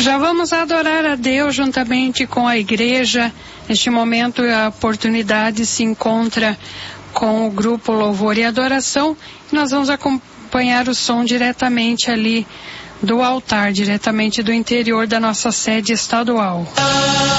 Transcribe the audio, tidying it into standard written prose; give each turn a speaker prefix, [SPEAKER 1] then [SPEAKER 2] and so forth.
[SPEAKER 1] Já vamos adorar a Deus juntamente com a igreja. Neste momento a oportunidade se encontra com o grupo Louvor e Adoração. Nós vamos acompanhar o som diretamente ali do altar, diretamente do interior da nossa sede estadual.